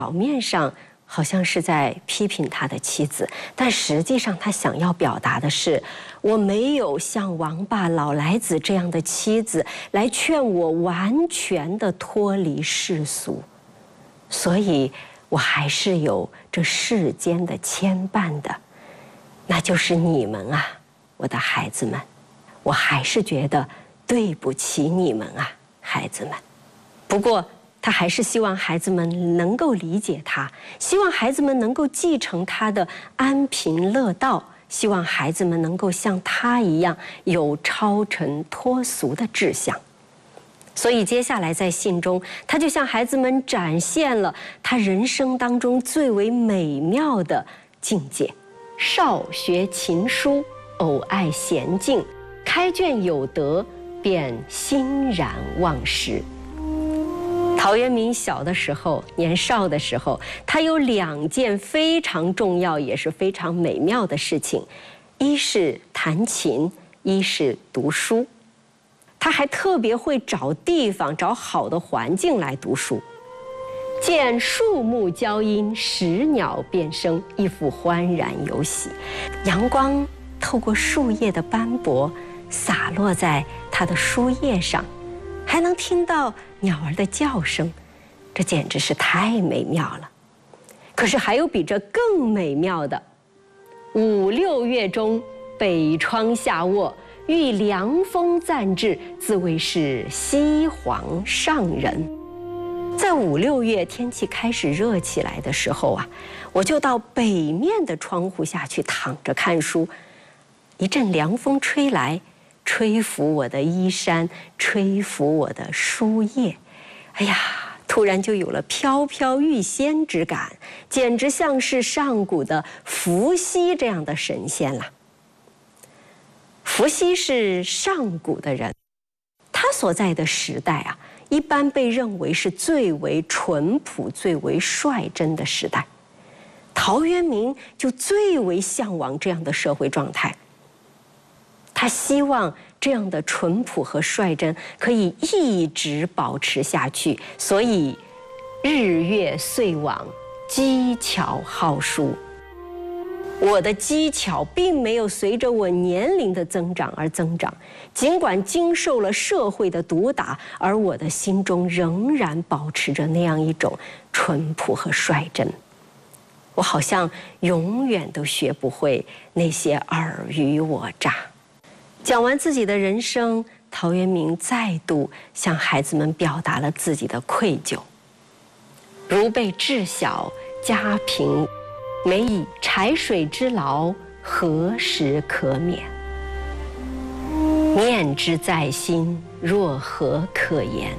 表面上好像是在批评他的妻子，但实际上他想要表达的是，我没有像王霸、老来子这样的妻子来劝我完全的脱离世俗，所以我还是有这世间的牵绊的，那就是你们啊，我的孩子们，我还是觉得对不起你们啊，孩子们。不过他还是希望孩子们能够理解他，希望孩子们能够继承他的安贫乐道，希望孩子们能够像他一样有超尘脱俗的志向。所以接下来在信中，他就向孩子们展现了他人生当中最为美妙的境界：少学勤书，偶爱娴静，开卷有德，便欣然忘食。陶渊明小的时候，年少的时候，他有2件非常重要也是非常美妙的事情，一是弹琴，一是读书。他还特别会找地方，找好的环境来读书。见树木交音，时鸟变声，一副欢然有喜。阳光透过树叶的斑驳，洒落在他的书页上，还能听到鸟儿的叫声，这简直是太美妙了。可是还有比这更美妙的：5、6月中，北窗下卧，遇凉风暂至，自谓是西皇上人。在5、6月天气开始热起来的时候啊，我就到北面的窗户下去躺着看书。一阵凉风吹来，吹拂我的衣衫，吹拂我的书页，哎呀，突然就有了飘飘欲仙之感，简直像是上古的伏羲这样的神仙了。伏羲是上古的人，他所在的时代啊，一般被认为是最为淳朴、最为率真的时代。陶渊明就最为向往这样的社会状态。他希望这样的淳朴和率真可以一直保持下去，所以日月岁往，机巧好书。我的机巧并没有随着我年龄的增长而增长，尽管经受了社会的毒打，而我的心中仍然保持着那样一种淳朴和率真。我好像永远都学不会那些尔虞我诈。讲完自己的人生，陶渊明再度向孩子们表达了自己的愧疚。如被治小，家贫，每以柴水之劳，何时可免？念之在心，若何可言？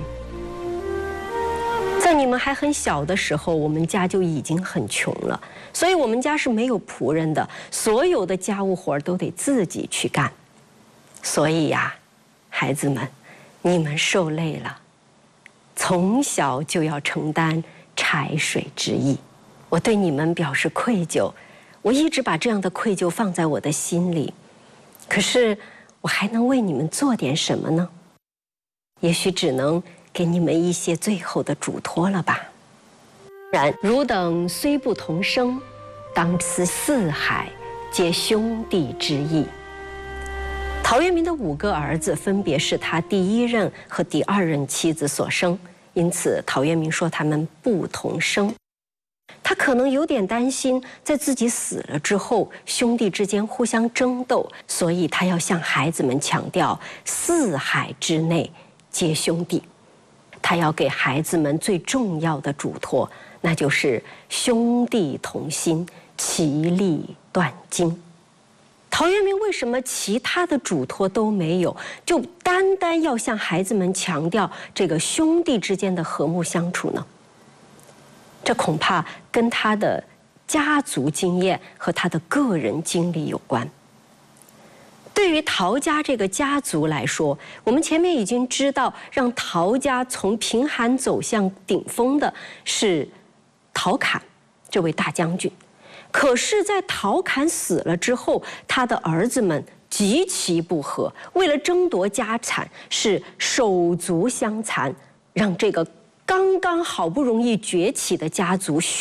在你们还很小的时候，我们家就已经很穷了，所以我们家是没有仆人的，所有的家务活都得自己去干。所以呀，孩子们，你们受累了，从小就要承担柴水之役。我对你们表示愧疚，我一直把这样的愧疚放在我的心里。可是我还能为你们做点什么呢？也许只能给你们一些最后的嘱托了吧。然汝等虽不同生，当思四海皆兄弟之义。陶渊明的5个儿子分别是他第1任和第2任妻子所生，因此陶渊明说他们不同生。他可能有点担心，在自己死了之后，兄弟之间互相争斗，所以他要向孩子们强调四海之内皆兄弟。他要给孩子们最重要的嘱托，那就是兄弟同心，其利断金。陶渊明为什么其他的嘱托都没有，就单单要向孩子们强调这个兄弟之间的和睦相处呢？这恐怕跟他的家族经验和他的个人经历有关。对于陶家这个家族来说，我们前面已经知道，让陶家从贫寒走向顶峰的是陶侃这位大将军。可是在陶侃死了之后，他的儿子们极其不和，为了争夺家产是手足相残，让这个刚刚好不容易崛起的家族